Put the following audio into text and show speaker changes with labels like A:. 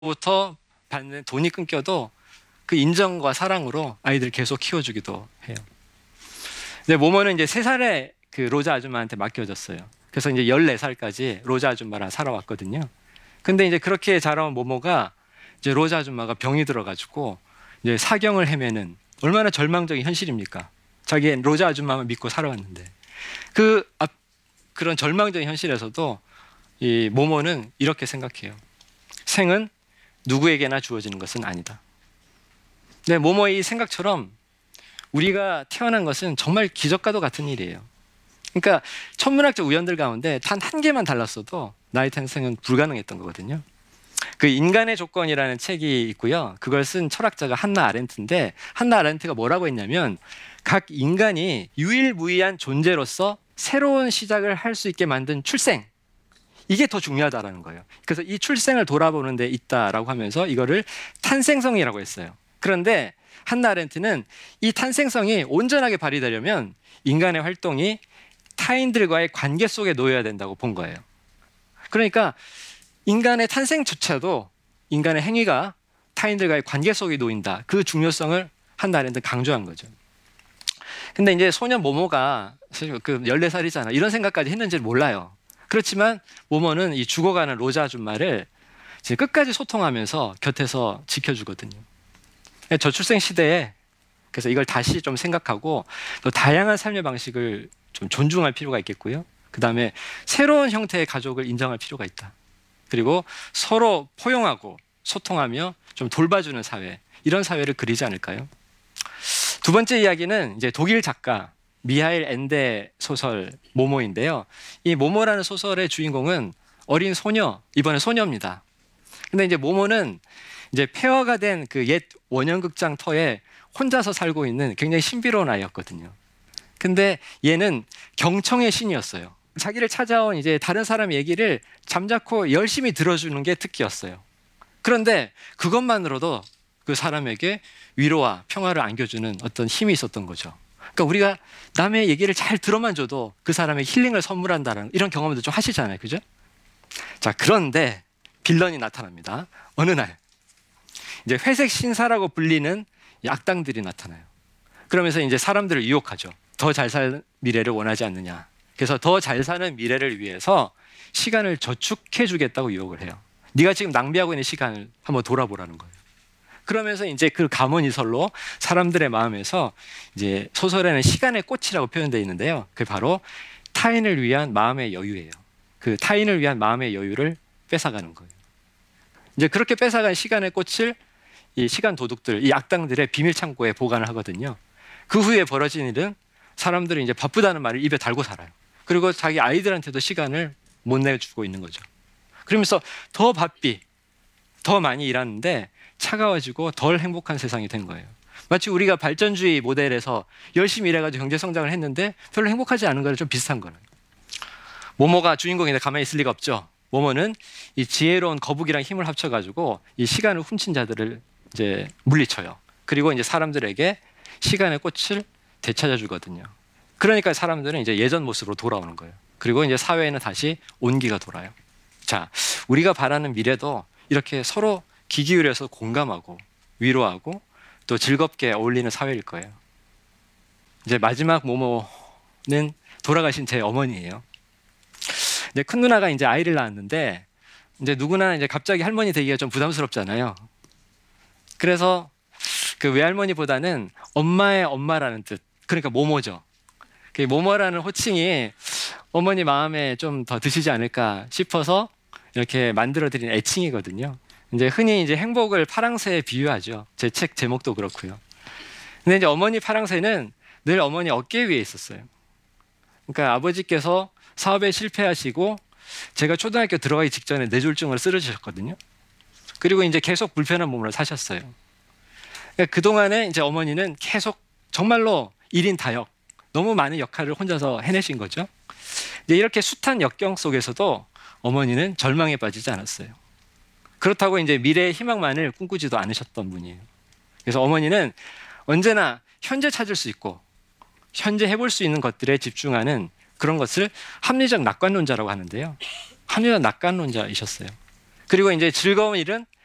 A: 부터 받는 돈이 끊겨도 그 인정과 사랑으로 아이들 계속 키워주기도 해요. 근데 모모는 이제 3살에 그 로자 아줌마한테 맡겨졌어요. 그래서 이제 14살까지 로자 아줌마랑 살아왔거든요. 근데 이제 그렇게 자라온 모모가 이제 로자 아줌마가 병이 들어가지고 이제 사경을 헤매는, 얼마나 절망적인 현실입니까? 자기의 로자 아줌마만 믿고 살아왔는데 그런 절망적인 현실에서도 이 모모는 이렇게 생각해요. 생은 누구에게나 주어지는 것은 아니다. 네, 모모의 이 생각처럼 우리가 태어난 것은 정말 기적과도 같은 일이에요. 그러니까 천문학적 우연들 가운데 단 한 개만 달랐어도 나의 탄생은 불가능했던 거거든요. 그 인간의 조건이라는 책이 있고요. 그걸 쓴 철학자가 한나 아렌트인데, 한나 아렌트가 뭐라고 했냐면, 각 인간이 유일무이한 존재로서 새로운 시작을 할 수 있게 만든 출생, 이게 더 중요하다라는 거예요. 그래서 이 출생을 돌아보는 데 있다라고 하면서 이거를 탄생성이라고 했어요. 그런데 한나 아렌트는 이 탄생성이 온전하게 발휘되려면 인간의 활동이 타인들과의 관계 속에 놓여야 된다고 본 거예요. 그러니까 인간의 탄생조차도 인간의 행위가 타인들과의 관계 속에 놓인다. 그 중요성을 한나 아렌트는 강조한 거죠. 근데 이제 소년 모모가 사실 그 14살이잖아. 이런 생각까지 했는지를 몰라요. 그렇지만 모모는 이 죽어가는 로자 아줌마를 끝까지 소통하면서 곁에서 지켜주거든요. 저출생 시대에 그래서 이걸 다시 좀 생각하고 또 다양한 삶의 방식을 좀 존중할 필요가 있겠고요. 그 다음에 새로운 형태의 가족을 인정할 필요가 있다. 그리고 서로 포용하고 소통하며 좀 돌봐주는 사회, 이런 사회를 그리지 않을까요? 두 번째 이야기는 이제 독일 작가 미하일 엔데 소설 모모인데요. 이 모모라는 소설의 주인공은 어린 소녀, 이번에 소녀입니다. 근데 이제 모모는 이제 폐허가 된 그 옛 원형극장 터에 혼자서 살고 있는 굉장히 신비로운 아이였거든요. 근데 얘는 경청의 신이었어요. 자기를 찾아온 이제 다른 사람 얘기를 잠자코 열심히 들어주는 게 특기였어요. 그런데 그것만으로도 그 사람에게 위로와 평화를 안겨주는 어떤 힘이 있었던 거죠. 그러니까 우리가 남의 얘기를 잘 들어만 줘도 그 사람에게 힐링을 선물한다는 이런 경험도 좀 하시잖아요. 그죠? 자, 그런데 빌런이 나타납니다. 어느 날 이제 회색 신사라고 불리는 악당들이 나타나요. 그러면서 이제 사람들을 유혹하죠. 더 잘 살 미래를 원하지 않느냐. 그래서 더 잘 사는 미래를 위해서 시간을 저축해 주겠다고 유혹을 해요. 네가 지금 낭비하고 있는 시간을 한번 돌아보라는 거예요. 그러면서 이제 그 감언이설로 사람들의 마음에서 이제 소설에는 시간의 꽃이라고 표현되어 있는데요. 그게 바로 타인을 위한 마음의 여유예요. 그 타인을 위한 마음의 여유를 뺏어가는 거예요. 이제 그렇게 뺏어간 시간의 꽃을 이 시간 도둑들, 이 악당들의 비밀 창고에 보관을 하거든요. 그 후에 벌어진 일은 사람들이 이제 바쁘다는 말을 입에 달고 살아요. 그리고 자기 아이들한테도 시간을 못 내주고 있는 거죠. 그러면서 더 바삐, 더 많이 일하는데 차가워지고 덜 행복한 세상이 된 거예요. 마치 우리가 발전주의 모델에서 열심히 일해가지고 경제 성장을 했는데 별로 행복하지 않은 거랑 좀 비슷한 거는. 모모가 주인공인데 가만히 있을 리가 없죠. 모모는 이 지혜로운 거북이랑 힘을 합쳐가지고 이 시간을 훔친 자들을 이제 물리쳐요. 그리고 이제 사람들에게 시간의 꽃을 되찾아 주거든요. 그러니까 사람들은 이제 예전 모습으로 돌아오는 거예요. 그리고 이제 사회에는 다시 온기가 돌아요. 자, 우리가 바라는 미래도 이렇게 서로 귀 기울여서 공감하고 위로하고 또 즐겁게 어울리는 사회일 거예요. 이제 마지막 모모는 돌아가신 제 어머니예요. 이제 큰 누나가 이제 아이를 낳았는데 이제 누구나 이제 갑자기 할머니 되기가 좀 부담스럽잖아요. 그래서 그 외할머니보다는 엄마의 엄마라는 뜻, 그러니까 모모죠. 그 모모라는 호칭이 어머니 마음에 좀 더 드시지 않을까 싶어서 이렇게 만들어드린 애칭이거든요. 이제 흔히 이제 행복을 파랑새에 비유하죠. 제 책 제목도 그렇고요. 근데 이제 어머니 파랑새는 늘 어머니 어깨 위에 있었어요. 그러니까 아버지께서 사업에 실패하시고 제가 초등학교 들어가기 직전에 뇌졸중을 쓰러지셨거든요. 그리고 이제 계속 불편한 몸으로 사셨어요. 그러니까 그동안에 이제 어머니는 계속 정말로 1인 다역, 너무 많은 역할을 혼자서 해내신 거죠. 이제 이렇게 숱한 역경 속에서도 어머니는 절망에 빠지지 않았어요. 그렇다고 이제 미래의 희망만을 꿈꾸지도 않으셨던 분이에요. 그래서 어머니는 언제나 현재 찾을 수 있고 현재 해볼 수 있는 것들에 집중하는 그런 것을 합리적 낙관론자라고 하는데요. 합리적 낙관론자이셨어요. 그리고 이제 즐거운 일은